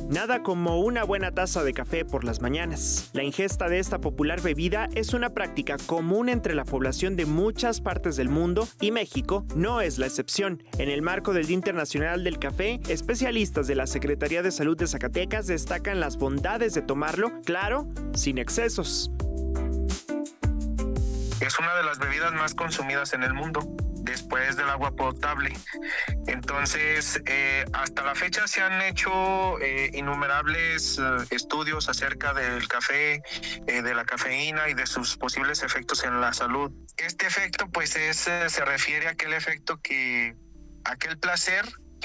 Nada como una buena taza de café por las mañanas. La ingesta de esta popular bebida es una práctica común entre la población de muchas partes del mundo y México no es la excepción. En el marco del Día Internacional del Café, especialistas de la Secretaría de Salud de Zacatecas destacan las bondades de tomarlo, claro, sin excesos. Es una de las bebidas más consumidas en el mundo, después del agua potable. Entonces, hasta la fecha se han hecho innumerables estudios acerca del café, de la cafeína y de sus posibles efectos en la salud. Este efecto, pues, se refiere a aquel placer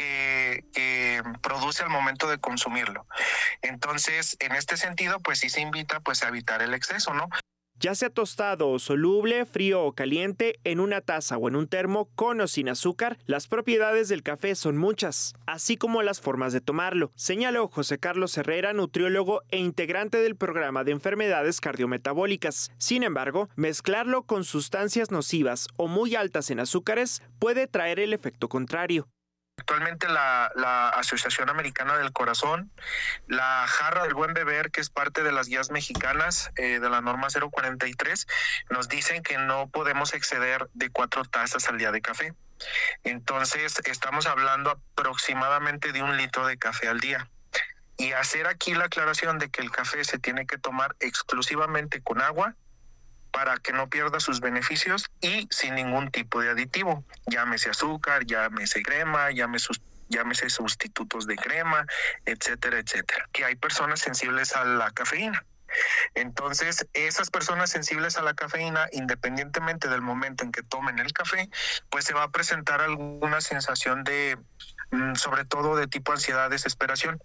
que produce al momento de consumirlo. Entonces, en este sentido, pues sí se invita pues a evitar el exceso, ¿no? Ya sea tostado o soluble, frío o caliente, en una taza o en un termo, con o sin azúcar, las propiedades del café son muchas, así como las formas de tomarlo, señaló José Carlos Herrera, nutriólogo e integrante del programa de enfermedades cardiometabólicas. Sin embargo, mezclarlo con sustancias nocivas o muy altas en azúcares puede traer el efecto contrario. Actualmente la Asociación Americana del Corazón, la Jarra del Buen Beber, que es parte de las guías mexicanas de la norma 043, nos dicen que no podemos exceder de 4 tazas al día de café. Entonces, estamos hablando aproximadamente de 1 litro de café al día. Y hacer aquí la aclaración de que el café se tiene que tomar exclusivamente con agua, para que no pierda sus beneficios y sin ningún tipo de aditivo, llámese azúcar, llámese crema, llámese sustitutos de crema, etcétera, etcétera. Que hay personas sensibles a la cafeína. Entonces, esas personas sensibles a la cafeína, independientemente del momento en que tomen el café, pues se va a presentar alguna sensación de, sobre todo de tipo ansiedad, desesperación,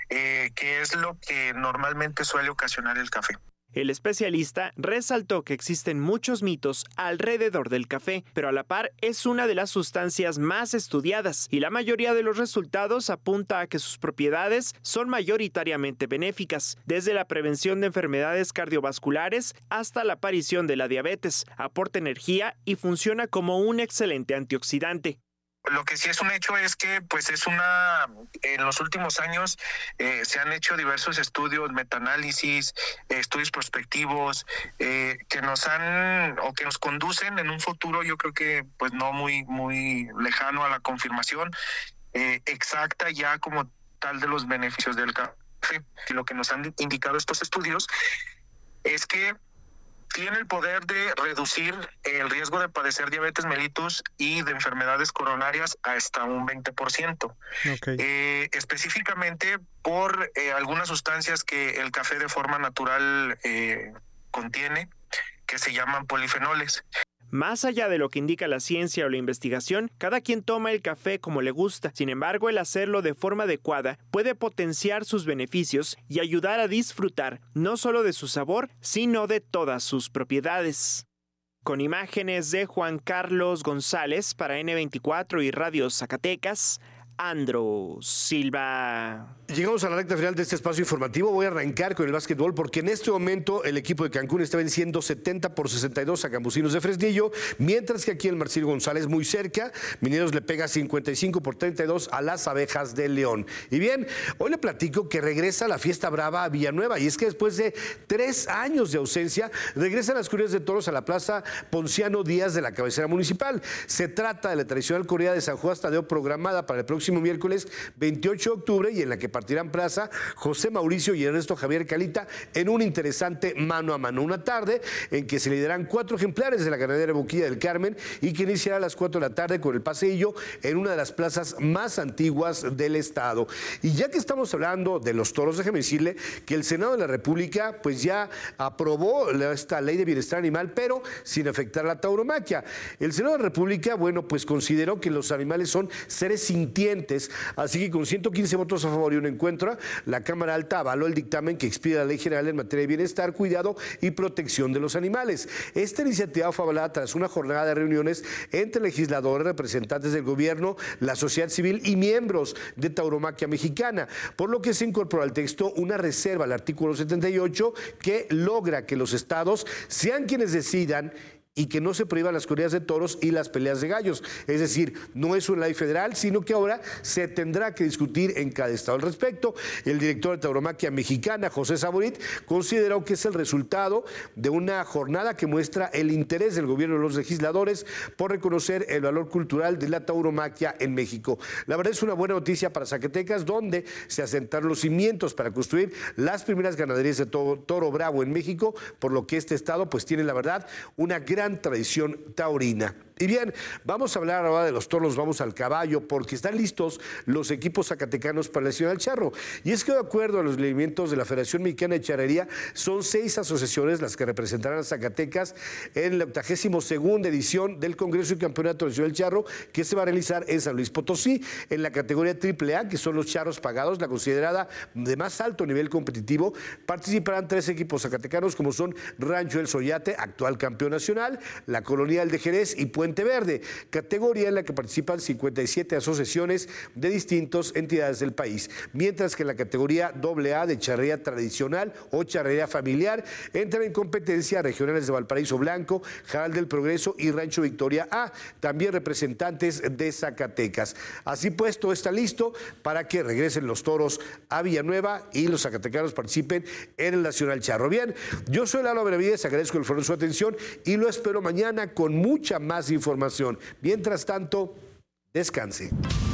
que es lo que normalmente suele ocasionar el café. El especialista resaltó que existen muchos mitos alrededor del café, pero a la par es una de las sustancias más estudiadas y la mayoría de los resultados apunta a que sus propiedades son mayoritariamente benéficas, desde la prevención de enfermedades cardiovasculares hasta la aparición de la diabetes, aporta energía y funciona como un excelente antioxidante. Lo que sí es un hecho es que pues en los últimos años se han hecho diversos estudios, metaanálisis, estudios prospectivos que nos conducen en un futuro, yo creo que pues no muy lejano, a la confirmación exacta ya como tal de los beneficios del café. Y lo que nos han indicado estos estudios es que tiene el poder de reducir el riesgo de padecer diabetes mellitus y de enfermedades coronarias hasta un 20%. Okay. Específicamente por algunas sustancias que el café de forma natural contiene, que se llaman polifenoles. Más allá de lo que indica la ciencia o la investigación, cada quien toma el café como le gusta. Sin embargo, el hacerlo de forma adecuada puede potenciar sus beneficios y ayudar a disfrutar no solo de su sabor, sino de todas sus propiedades. Con imágenes de Juan Carlos González para N24 y Radio Zacatecas, Andro Silva. Llegamos a la recta final de este espacio informativo. Voy a arrancar con el básquetbol porque en este momento el equipo de Cancún está venciendo 70-62 a Campesinos de Fresnillo, mientras que aquí el Marcelo González muy cerca. Mineros le pega 55-32 a las Abejas de León. Y bien, hoy le platico que regresa la Fiesta Brava a Villanueva, y es que después de 3 años de ausencia regresan las corridas de toros a la Plaza Ponciano Díaz de la cabecera municipal. Se trata de la tradicional corrida de San Juan Tadeo programada para el próximo miércoles 28 de octubre y en la que partirán plaza José Mauricio y Ernesto Javier Calita en un interesante mano a mano. Una tarde en que se lideran 4 ejemplares de la ganadera Boquilla del Carmen y que iniciará a las 4 de la tarde con el paseillo en una de las plazas más antiguas del estado. Y ya que estamos hablando de los toros, déjeme decirle que el Senado de la República pues ya aprobó esta ley de bienestar animal, pero sin afectar la tauromaquia. El Senado de la República, bueno, pues consideró que los animales son seres sintientes, así que con 115 votos a favor y 1 en contra, la Cámara Alta avaló el dictamen que expide la Ley General en materia de bienestar, cuidado y protección de los animales. Esta iniciativa fue avalada tras una jornada de reuniones entre legisladores, representantes del gobierno, la sociedad civil y miembros de Tauromaquia Mexicana, por lo que se incorporó al texto una reserva al artículo 78 que logra que los estados sean quienes decidan y que no se prohíban las corridas de toros y las peleas de gallos. Es decir, no es una ley federal, sino que ahora se tendrá que discutir en cada estado. Al respecto, el director de Tauromaquia Mexicana, José Saborit, consideró que es el resultado de una jornada que muestra el interés del gobierno de los legisladores por reconocer el valor cultural de la tauromaquia en México. La verdad es una buena noticia para Zacatecas, donde se asentaron los cimientos para construir las primeras ganaderías de toro bravo en México, por lo que este estado pues tiene, la verdad, una gran tradición taurina. Y bien, vamos a hablar ahora de los toros, vamos al caballo, porque están listos los equipos zacatecanos para el Nacional Charro. Y es que de acuerdo a los lineamientos de la Federación Mexicana de Charrería, son 6 asociaciones las que representarán a Zacatecas en la 82ª edición del Congreso y Campeonato Nacional Charro, que se va a realizar en San Luis Potosí, en la categoría AAA, que son los charros pagados, la considerada de más alto nivel competitivo. Participarán 3 equipos zacatecanos, como son Rancho El Soyate, actual campeón nacional, la Colonial de Jerez y Puente Verde, categoría en la que participan 57 asociaciones de distintas entidades del país, mientras que en la categoría AA de charrería tradicional o charrería familiar entran en competencia regionales de Valparaíso Blanco, Jaral del Progreso y Rancho Victoria A, también representantes de Zacatecas. Así pues, todo está listo para que regresen los toros a Villanueva y los zacatecanos participen en el Nacional Charro. Bien, yo soy Lalo Benavides, agradezco el favor de su atención y lo espero mañana con mucha más información. Mientras tanto, descanse.